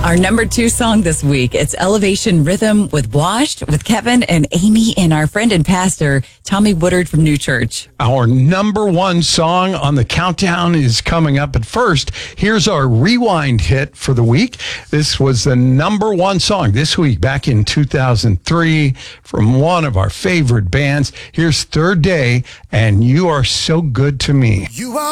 Our number 2 song this week, it's Elevation Rhythm with Washed with Kevin and Amy and our friend and pastor, Tommy Woodard from New Church. Our number 1 song on the countdown is coming up. But first, here's our rewind hit for the week. This was the number 1 song this week back in 2003 from one of our favorite bands. Here's Third Day and You Are So Good to Me. You are